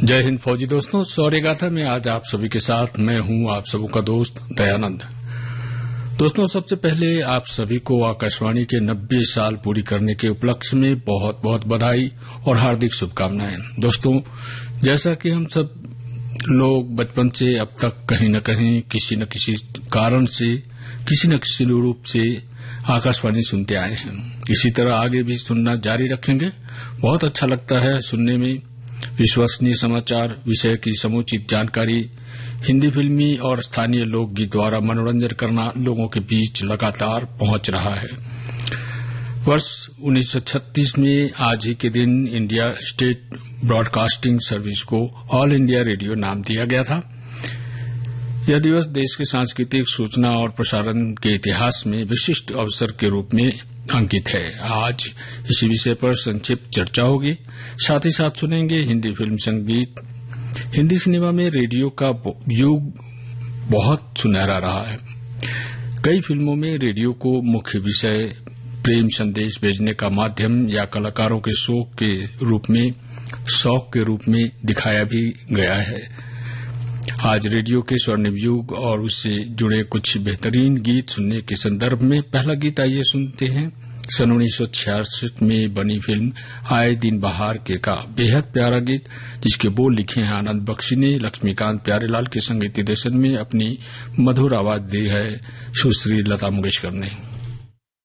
जय हिंद फौजी दोस्तों, शौर्य गाथा में आज आप सभी के साथ मैं हूं आप सबों का दोस्त दयानंद। दोस्तों, सबसे पहले आप सभी को आकाशवाणी के 90 साल पूरी करने के उपलक्ष्य में बहुत बहुत बधाई और हार्दिक शुभकामनाएं। दोस्तों, जैसा कि हम सब लोग बचपन से अब तक कहीं न कहीं किसी न किसी कारण से किसी न किसी रूप से आकाशवाणी सुनते आए हैं, इसी तरह आगे भी सुनना जारी रखेंगे। बहुत अच्छा लगता है सुनने में। विश्वसनीय समाचार, विषय की समुचित जानकारी, हिंदी फिल्मी और स्थानीय लोकगीत द्वारा मनोरंजन करना लोगों के बीच लगातार पहुंच रहा है। वर्ष 1936 में आज ही के दिन इंडिया स्टेट ब्रॉडकास्टिंग सर्विस को ऑल इंडिया रेडियो नाम दिया गया था। यह दिवस देश के सांस्कृतिक, सूचना और प्रसारण के इतिहास में विशिष्ट अवसर के रूप में अंकित है। आज इसी विषय पर संक्षिप्त चर्चा होगी। साथ ही साथ सुनेंगे हिंदी फिल्म संगीत। हिंदी सिनेमा में रेडियो का युग बहुत सुनहरा रहा है। कई फिल्मों में रेडियो को मुख्य विषय, प्रेम संदेश भेजने का माध्यम या कलाकारों के शौक के रूप में दिखाया भी गया है। आज रेडियो के स्वर्णिम युग और उससे जुड़े कुछ बेहतरीन गीत सुनने के संदर्भ में पहला गीत आइए सुनते हैं। सन 1966 में बनी फिल्म आए दिन बहार के का बेहद प्यारा गीत, जिसके बोल लिखे हैं आनंद बख्शी ने, लक्ष्मीकांत प्यारेलाल के संगीत निर्देशन में अपनी मधुर आवाज दी है सुश्री लता मंगेशकर ने।